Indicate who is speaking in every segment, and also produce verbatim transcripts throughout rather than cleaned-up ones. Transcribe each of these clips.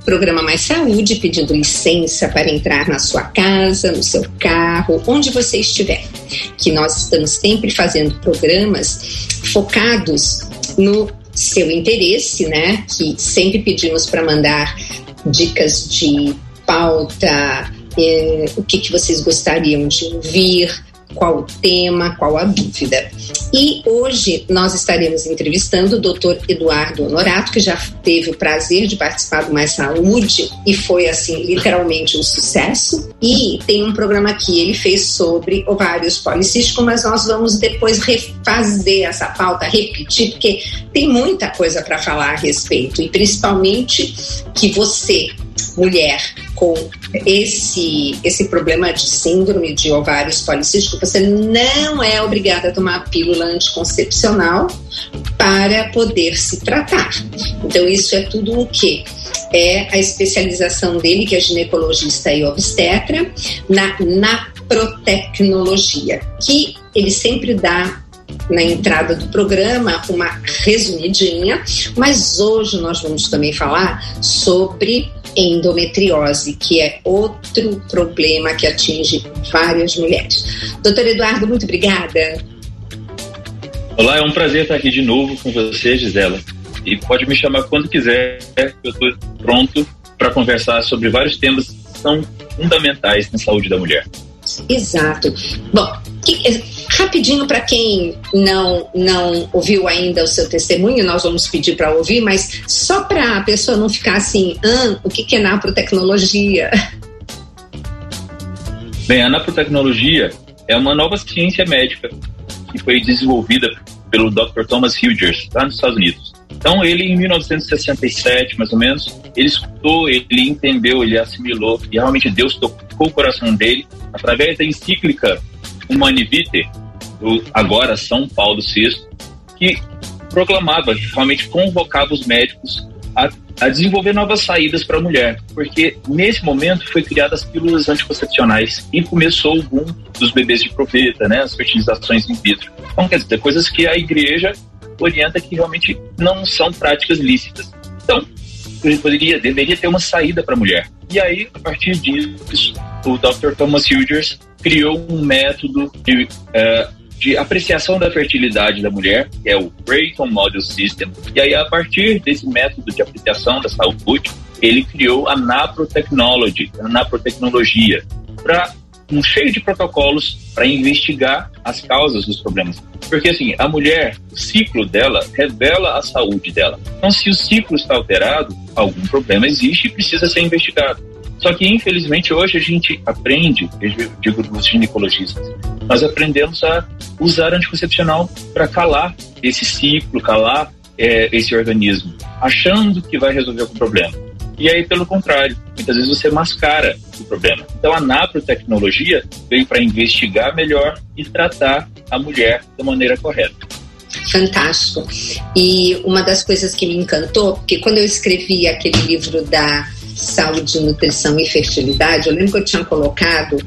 Speaker 1: Programa Mais Saúde, pedindo licença para entrar na sua casa, no seu carro, onde você estiver. Que nós estamos sempre fazendo programas focados no seu interesse, né? Que sempre pedimos para mandar dicas de pauta, eh, o que, que vocês gostariam de ouvir, qual o tema, qual a dúvida. E hoje nós estaremos entrevistando o doutor Eduardo Honorato, que já teve o prazer de participar do Mais Saúde e foi, assim, literalmente um sucesso. E tem um programa que ele fez sobre ovários policísticos, mas nós vamos depois refazer essa pauta, repetir, porque tem muita coisa para falar a respeito. E principalmente que você, mulher, com esse, esse problema de síndrome de ovários policísticos, você não é obrigada a tomar a pílula anticoncepcional para poder se tratar. Então isso é tudo o quê? É a especialização dele, que é ginecologista e obstetra, na naprotecnologia, que ele sempre dá na entrada do programa uma resumidinha, mas hoje nós vamos também falar sobre endometriose, que é outro problema que atinge várias mulheres. Doutor Eduardo, muito obrigada.
Speaker 2: Olá, é um prazer estar aqui de novo com você, Gisela. E pode me chamar quando quiser, eu estou pronto para conversar sobre vários temas que são fundamentais na saúde da mulher.
Speaker 1: Exato. Bom, que, rapidinho, para quem não, não ouviu ainda o seu testemunho, nós vamos pedir para ouvir, mas só para a pessoa não ficar assim, ah, o que, que é naprotecnologia?
Speaker 2: Bem, a naprotecnologia é uma nova ciência médica que foi desenvolvida pelo doutor Thomas Hilgers, lá nos Estados Unidos. Então, ele, em mil novecentos e sessenta e sete, mais ou menos, ele escutou, ele entendeu, ele assimilou, e realmente Deus tocou o coração dele através da encíclica Humanae Vitae, do agora São Paulo sexto, que proclamava, realmente convocava os médicos a, a desenvolver novas saídas para a mulher, porque nesse momento foi criadas as pílulas anticoncepcionais e começou o boom dos bebês de proveta, né, as fertilizações in vitro. Então, quer dizer, coisas que a igreja orienta que realmente não são práticas lícitas. Então, ele poderia, deveria ter uma saída para a mulher. E aí, a partir disso, o doutor Thomas Hilgers criou um método de, uh, de apreciação da fertilidade da mulher, que é o Brayton Model System. E aí, a partir desse método de apreciação da saúde, ele criou a naprotechnology, a naprotecnologia, para um cheio de protocolos para investigar as causas dos problemas. Porque, assim, a mulher, o ciclo dela revela a saúde dela. Então, se o ciclo está alterado, algum problema existe e precisa ser investigado. Só que, infelizmente, hoje a gente aprende, eu digo dos ginecologistas, nós aprendemos a usar anticoncepcional para calar esse ciclo, calar é, esse organismo, achando que vai resolver algum problema. E aí, pelo contrário, muitas vezes você mascara o problema. Então, a naprotecnologia veio para investigar melhor e tratar a mulher da maneira correta.
Speaker 1: Fantástico. E uma das coisas que me encantou, porque quando eu escrevi aquele livro da Saúde, Nutrição e Fertilidade, eu lembro que eu tinha colocado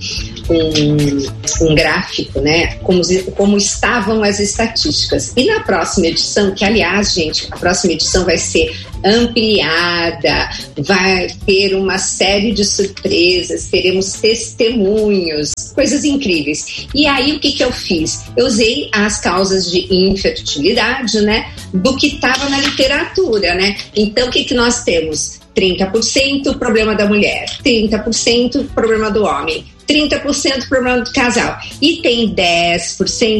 Speaker 1: um, um gráfico, né, como, como estavam as estatísticas. E na próxima edição, que aliás, gente, a próxima edição vai ser ampliada, vai ter uma série de surpresas, teremos testemunhos, coisas incríveis. E aí, o que que eu fiz? Eu usei as causas de infertilidade, né, do que estava na literatura, né? Então, o que que nós temos? trinta por cento problema da mulher, trinta por cento problema do homem, trinta por cento problema do casal. E tem dez por cento